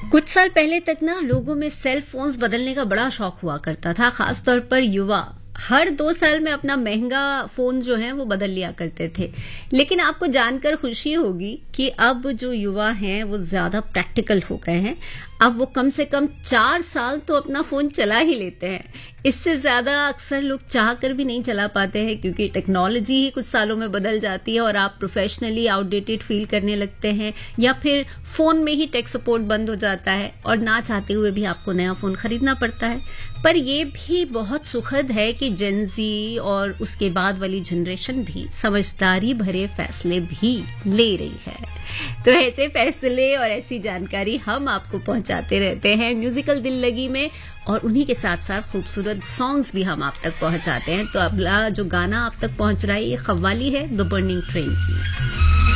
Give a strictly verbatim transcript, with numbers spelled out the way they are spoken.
कुछ साल पहले तक ना लोगों में सेल फोन्स बदलने का बड़ा शौक हुआ करता था, खासतौर पर युवा हर दो साल में अपना महंगा फोन जो है वो बदल लिया करते थे। लेकिन आपको जानकर खुशी होगी कि अब जो युवा हैं वो ज्यादा प्रैक्टिकल हो गए हैं। अब वो कम से कम चार साल तो अपना फोन चला ही लेते हैं। इससे ज्यादा अक्सर लोग चाह कर भी नहीं चला पाते हैं, क्योंकि टेक्नोलॉजी ही कुछ सालों में बदल जाती है और आप प्रोफेशनली आउटडेटेड फील करने लगते हैं, या फिर फोन में ही टेक सपोर्ट बंद हो जाता है और ना चाहते हुए भी आपको नया फोन खरीदना पड़ता है। पर यह भी बहुत सुखद है कि जेन ज़ी और उसके बाद वाली जनरेशन भी समझदारी भरे फैसले भी ले रही है। तो ऐसे फैसले और ऐसी जानकारी हम आपको पहुंचाते रहते हैं म्यूजिकल दिल लगी में, और उन्हीं के साथ साथ खूबसूरत सॉन्ग्स भी हम आप तक पहुंचाते हैं। तो अगला जो गाना आप तक पहुंच रहा है ये खव्वाली है द बर्निंग ट्रेन की।